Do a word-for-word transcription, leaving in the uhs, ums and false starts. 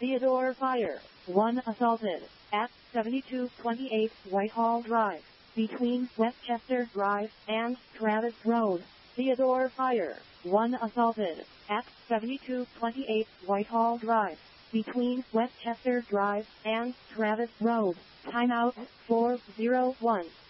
Theodore Fire. one assaulted. At seventy-two twenty-eight Whitehall Drive. Between Westchester Drive and Travis Road. Theodore Fire. one assaulted. At seventy-two twenty-eight Whitehall Drive. Between Westchester Drive and Travis Road. Timeout four zero one.